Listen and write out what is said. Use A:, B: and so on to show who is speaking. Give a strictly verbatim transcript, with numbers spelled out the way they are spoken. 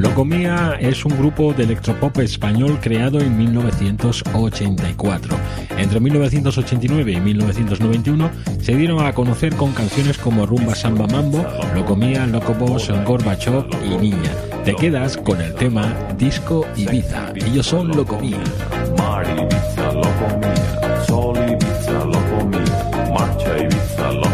A: Locomía es un grupo de electropop español creado en mil novecientos ochenta y cuatro. Entre mil novecientos ochenta y nueve y mil novecientos noventa y uno se dieron a conocer con canciones como Rumba Samba Mambo, Locomía, Locoboss, Gorbachov y Niña. Te quedas con el tema Disco Ibiza. Ellos son Locomía.
B: Mar Ibiza, Locomía, Sol Ibiza, Locomía, Marcha Ibiza, Locomía.